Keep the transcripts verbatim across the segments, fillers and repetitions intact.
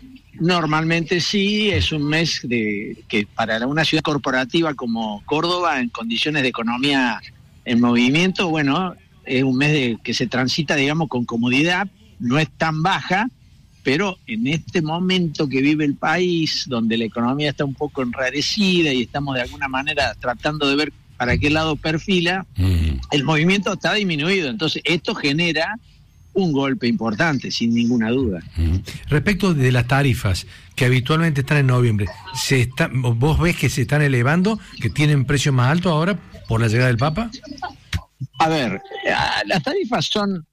Normalmente sí, es un mes de que para una ciudad corporativa como Córdoba, en condiciones de economía en movimiento, bueno, es un mes de, que se transita, digamos, con comodidad, no es tan baja, pero en este momento que vive el país, donde la economía está un poco enrarecida y estamos de alguna manera tratando de ver para qué lado perfila, mm. el movimiento está disminuido, entonces esto genera un golpe importante, sin ninguna duda. Mm. Respecto de las tarifas, que habitualmente están en noviembre, ¿se está, ¿vos ves que se están elevando, que tienen precios más altos ahora por la llegada del Papa? A ver, las tarifas son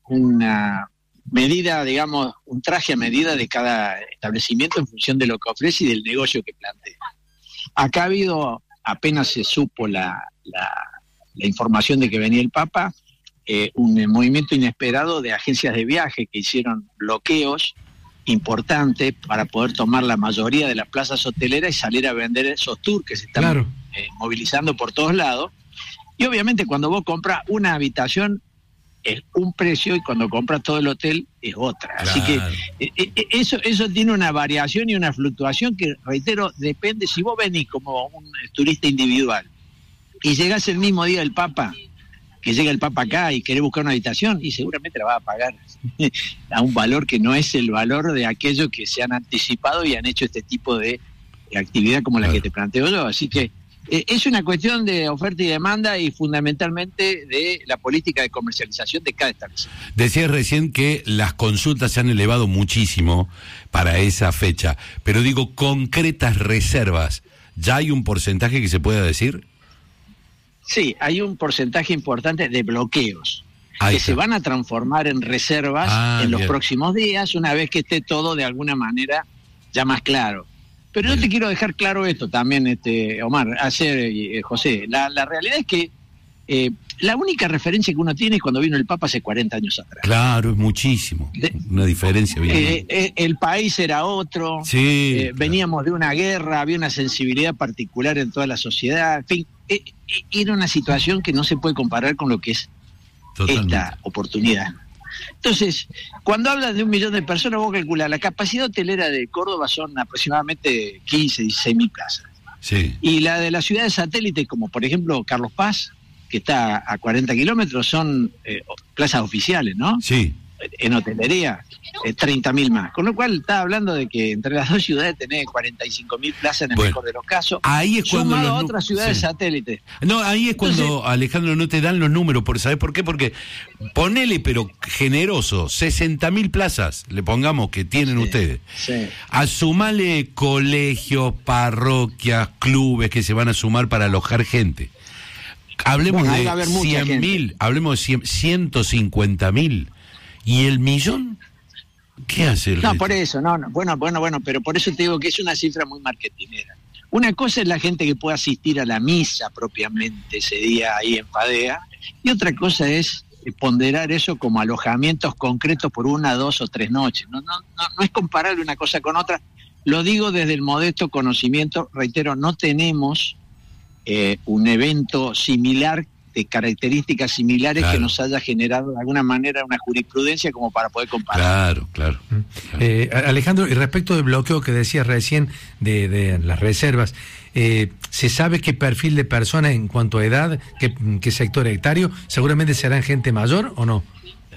una medida, digamos, un traje a medida de cada establecimiento en función de lo que ofrece y del negocio que plantea. Acá ha habido, apenas se supo la, la, la información de que venía el Papa, eh, un movimiento inesperado de agencias de viaje que hicieron bloqueos importantes para poder tomar la mayoría de las plazas hoteleras y salir a vender esos tours que se están claro. eh, movilizando por todos lados. Y obviamente cuando vos compras una habitación es un precio y cuando compras todo el hotel es otra. Claro. Así que eh, eh, eso eso tiene una variación y una fluctuación que, reitero, depende. Si vos venís como un turista individual y llegás el mismo día del Papa, que llega el Papa acá y querés buscar una habitación, y seguramente la vas a pagar a un valor que no es el valor de aquellos que se han anticipado y han hecho este tipo de actividad como la claro. que te planteo yo. Así que es una cuestión de oferta y demanda y fundamentalmente de la política de comercialización de cada establecimiento. Decías recién que las consultas se han elevado muchísimo para esa fecha, pero digo, concretas reservas, ¿ya hay un porcentaje que se pueda decir? Sí, hay un porcentaje importante de bloqueos Ahí que está. se van a transformar en reservas ah, en los bien. próximos días, una vez que esté todo de alguna manera ya más claro. Pero yo te quiero dejar claro esto también, este Omar, ayer, eh, José, la, la realidad es que eh, la única referencia que uno tiene es cuando vino el Papa hace cuarenta años atrás. Claro, es muchísimo, de, una diferencia bien. Eh, eh, el país era otro, sí, eh, claro. veníamos de una guerra, había una sensibilidad particular en toda la sociedad, en fin, eh, eh, era una situación que no se puede comparar con lo que es Totalmente. esta oportunidad. Entonces, cuando hablas de un millón de personas, vos calculás, la capacidad hotelera de Córdoba son aproximadamente quince, dieciséis mil plazas. Sí. Y la de las ciudades satélites, como por ejemplo Carlos Paz, que está a cuarenta kilómetros, son eh, plazas oficiales, ¿no? Sí. En hotelería, eh, treinta mil más. Con lo cual, está hablando de que entre las dos ciudades tenés cuarenta y cinco mil plazas en el bueno, mejor de los casos, ahí es cuando sumado los, a otras ciudades sí. satélites. No, ahí es cuando, Entonces, Alejandro, no te dan los números, por ¿sabés por qué? Porque ponele, pero generoso, sesenta mil plazas, le pongamos que tienen sí, ustedes. Sí. Asumale colegios, parroquias, clubes que se van a sumar para alojar gente. Hablemos bueno, de cien mil, hablemos de cien, ciento cincuenta mil. ¿Y el millón? ¿Qué hace el No, resto? por eso, no, no, bueno, bueno, bueno, pero por eso te digo que es una cifra muy marketinera. Una cosa es la gente que puede asistir a la misa propiamente ese día ahí en Fadea, y otra cosa es ponderar eso como alojamientos concretos por una, dos o tres noches. No, no, no, no es comparable una cosa con otra. Lo digo desde el modesto conocimiento, reitero, no tenemos eh, un evento similar de características similares claro. que nos haya generado de alguna manera una jurisprudencia como para poder comparar. Claro, claro. claro. Eh, Alejandro, y respecto del bloqueo que decías recién de, de las reservas, eh, ¿se sabe qué perfil de personas en cuanto a edad, qué, qué sector etario? ¿Seguramente serán gente mayor o no?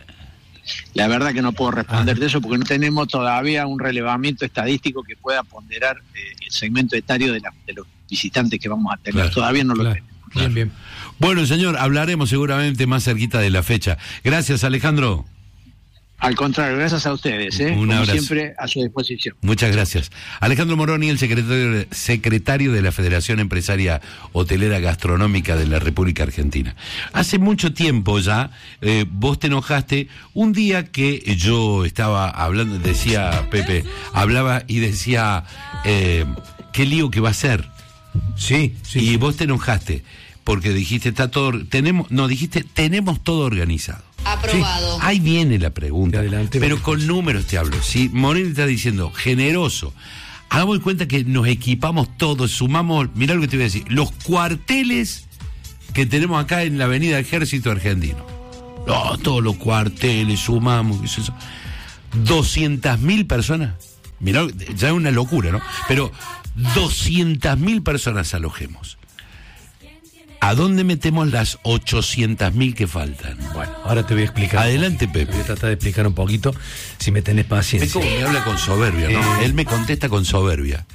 La verdad que no puedo responder ah. de eso porque no tenemos todavía un relevamiento estadístico que pueda ponderar eh, el segmento etario de, la, de los visitantes que vamos a tener. Claro, todavía no lo claro, tenemos. Claro. Bien, bien. Bueno, señor, hablaremos seguramente más cerquita de la fecha. Gracias, Alejandro. Al contrario, gracias a ustedes, ¿eh? Un Como abrazo. Siempre a su disposición. Muchas gracias. Alejandro Moroni, el secretario, secretario de la Federación Empresaria Hotelera Gastronómica de la República Argentina. Hace mucho tiempo ya, eh, vos te enojaste un día que yo estaba hablando, decía Pepe, hablaba y decía, eh, qué lío que va a ser. Sí, sí. Y sí. vos te enojaste. Porque dijiste, está todo, tenemos, no, dijiste, tenemos todo organizado. Aprobado. Sí, ahí viene la pregunta, adelante, pero vale. con números te hablo. Si Moreno está diciendo, generoso, hagamos de cuenta que nos equipamos todos, sumamos, mirá lo que te voy a decir, los cuarteles que tenemos acá en la Avenida Ejército Argentino. No, todos los cuarteles, sumamos, ¿qué es eso? doscientas mil personas, mirá, ya es una locura, ¿no? Pero doscientas mil personas alojemos. ¿A dónde metemos las ochocientas mil que faltan? Bueno, ahora te voy a explicar. Adelante, Pepe. Voy a tratar de explicar un poquito, si me tenés paciencia. Es como me habla con soberbia, ¿no? Eh, Él me contesta con soberbia.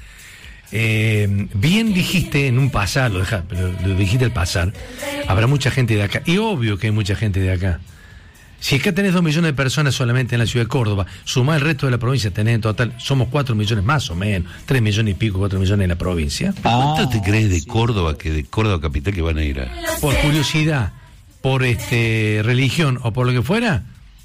Eh, bien dijiste en un pasar, lo, deja, lo, lo dijiste al pasar, habrá mucha gente de acá, y obvio que hay mucha gente de acá. Si acá tenés dos millones de personas solamente en la ciudad de Córdoba, sumá el resto de la provincia, tenés en total, somos cuatro millones más o menos, tres millones y pico, cuatro millones en la provincia. ¿Cuánto te crees de Córdoba, que de Córdoba capital que van a ir a...? Por curiosidad, por este religión o por lo que fuera,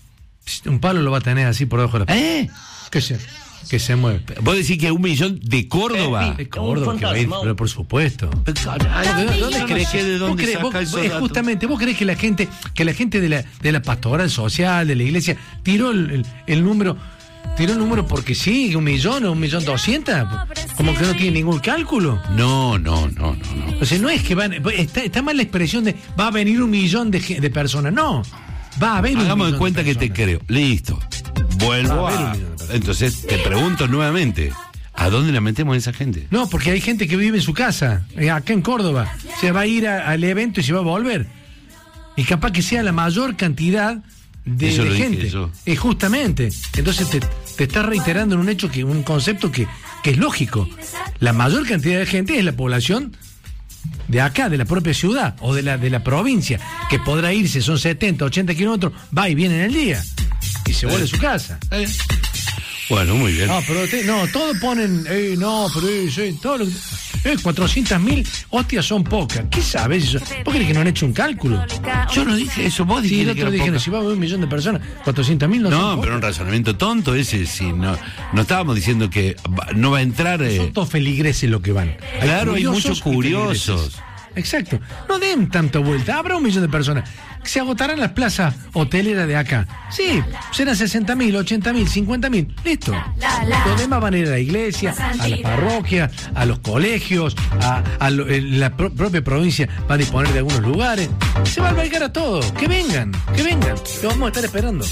un palo lo va a tener así por debajo de la... ¿Eh? Que se, que se mueve. ¿Vos decís que un millón de Córdoba? De Córdoba, que va a ir, pero por supuesto. ¿Dónde, ¿Dónde crees que de dónde crees, saca vos, esos es datos? justamente, vos crees que la gente, que la gente de la, de la pastoral social, de la iglesia, tiró el, el, el número, tiró el número porque sí, un millón o un millón doscientas, como que no tiene ningún cálculo. No, no, no, no, no. O sea, no es que van, está, está mal la expresión de va a venir un millón de, de personas, no. Va a haber un Hagamos millón de cuenta de que te personas. creo. Listo. Vuelvo Va a haber a... un millón de personas. Entonces, te pregunto nuevamente, ¿a dónde la metemos a esa gente? No, porque hay gente que vive en su casa, eh, acá en Córdoba. Se va a ir a- al evento y se va a volver. Y capaz que sea la mayor cantidad de, Eso de lo dije gente. yo. Eh, justamente. Entonces te, te estás reiterando en un hecho, que un concepto que, que es lógico. La mayor cantidad de gente es la población de acá, de la propia ciudad o de la, de la provincia, que podrá irse, son setenta, ochenta kilómetros, va y viene en el día. Y se vuelve a su casa. ¿Eh? Bueno, muy bien. No, pero te- no, todos ponen, eh, no, pero eh, sí, todo lo que- eh, cuatrocientas mil hostias son pocas. ¿Qué sabes eso? ¿Vos crees que no han hecho un cálculo? Yo no dije eso, vos Sí, dijiste el que otro era dijeron, poca. si va a haber un millón de personas, cuatrocientas mil no, son No, pocas. pero un razonamiento tonto ese, si no, no estábamos diciendo que va- no va a entrar... eh, Son todos feligreses los que van. Claro, hay muchos y curiosos. feligreses. Exacto. No den tanta vuelta. Habrá un millón de personas. Se agotarán las plazas hoteleras de acá. Sí, serán sesenta mil, ochenta mil, cincuenta mil. Listo. Los demás van a ir a la iglesia, a la parroquia, a los colegios, a, a lo- en la pro- propia provincia va a disponer de algunos lugares. Se va a albergar a todo. Que vengan, que vengan. Lo vamos a estar esperando.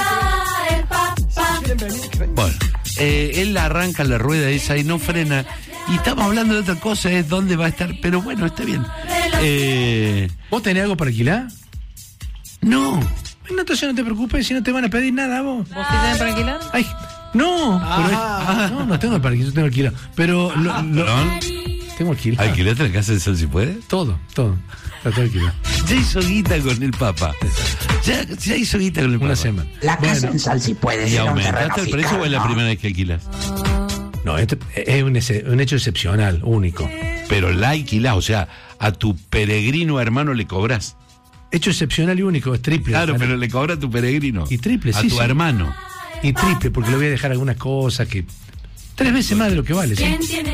Bueno, eh, él arranca la rueda esa y no frena. Y estamos hablando de otra cosa, es dónde va a estar. Pero bueno, está bien. Eh, ¿Vos tenés algo para alquilar? no. No, entonces no te preocupes, si no te van a pedir nada a vos. ¿Vos sí tenés para alquilar? Ay, no, pero es- ah, no, no tengo para yo tengo alquilado. Pero lo, lo- ¿Perdón? tengo alquilado. ¿Alquilate la casa de Sol si puede? Todo, todo. Está todo alquilado. Ya hizo guita con el Papa. Ya, ya hizo guita con el Papa. Una semana. La casa Bueno, en Sal si puede ¿Y ser un terreno aumentaste el precio fiscal, o es la ¿no? primera vez que alquilas? no, este es un, ex- un hecho excepcional, único. Pero la alquilás, o sea, a tu peregrino hermano le cobras. Hecho excepcional y único, es triple. Claro, O sea, pero le cobra a tu peregrino. Y triple, a sí, tu sí. hermano. Y triple, porque le voy a dejar algunas cosas que... Tres veces más de lo que vale, ¿sí?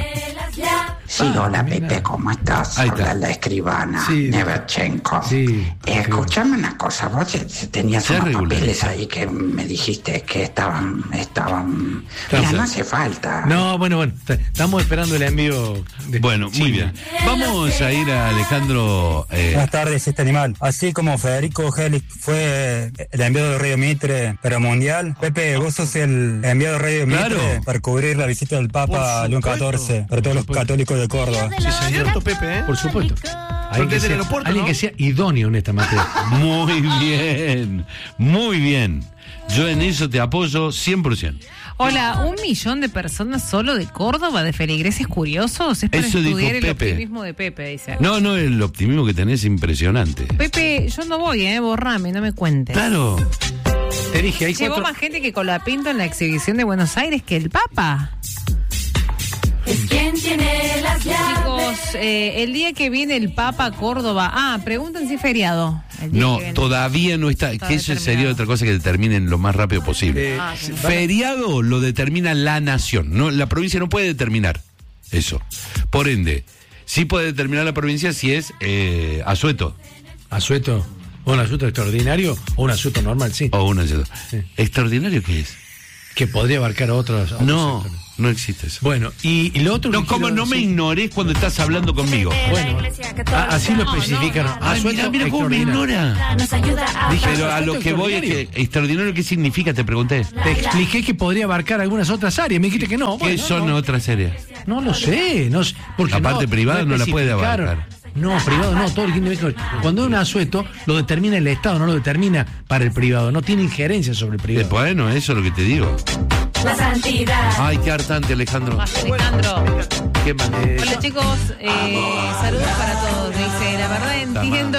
Sí, hola Pepe, ¿cómo estás? Ahí Habla está. la escribana, Sí. Neverchenko. Sí. Eh, escuchame una cosa, vos eh, tenías Se unos regulariza. papeles ahí que me dijiste que estaban, estaban... Claro. Mira, no hace falta. No, bueno, bueno, t- estamos esperando el envío de Bueno, muy China. bien. Vamos a ir a Alejandro. eh, Buenas tardes, este animal. Así como Federico Helix fue el enviado de Radio Mitre para Mundial, Pepe, vos sos el enviado de Radio Claro. Mitre para cubrir la visita del Papa León catorce para todos los católicos de Córdoba. Sí, señor. Cierto, Pepe, ¿eh? Por supuesto. Alguien, que desde el sea, aeropuerto, alguien ¿no? que sea idóneo en esta materia. Muy bien, muy bien. Yo en eso te apoyo cien por ciento. Hola, un millón de personas solo de Córdoba, de feligreses curiosos. Es para Eso dijo estudiar el Pepe. optimismo de Pepe, dice. No, no, el optimismo que tenés es impresionante. Pepe, yo no voy, eh, borrame, no me cuentes. Claro. Te dije, hay Llevó cuatro... más gente que Colapinto en la exhibición de Buenos Aires que el Papa. ¿Quién tiene las Chicos, eh, el día que viene el Papa a Córdoba. Ah, preguntan si es feriado. El día No, que viene. todavía no está. Está Que eso determinado. sería otra cosa que determinen lo más rápido posible. Eh, Ah, sí. Feriado lo determina la nación. No, la provincia no puede determinar eso. Por ende, sí puede determinar la provincia si es eh, asueto ¿Asueto? ¿Un asueto extraordinario o un asueto normal? Sí. o un asueto. Sí. ¿Extraordinario qué es? Que podría abarcar a otros. a otros No, sectores. no existe eso. Bueno, y, y lo otro No, que como quiero no me decir- ignores cuando estás hablando conmigo. Bueno, a- así lo especificaron. Ay, mira, Asueto mira cómo me extraordinario. ignora. Nos ayuda a Dije, Pero a asueto lo que voy es que extraordinario. extraordinario, ¿qué significa? Te pregunté. Te expliqué que podría abarcar algunas otras áreas. Me dijiste que no. ¿Qué Bueno, son no, otras áreas? no lo sé. No, sé, porque La parte no- privada no la puede especificaron. abarcar. No, privado no, todo el que tiene que ver con- Cuando es un asueto, lo determina el Estado, no lo determina para el privado. No tiene injerencia sobre el Eh, privado. Bueno, eso es lo que te digo. la santidad. Ay, qué hartante, Alejandro. Más, Alejandro. ¿Qué más? Eh, Hola chicos, eh, saludos para todos. Dice, la verdad entiendo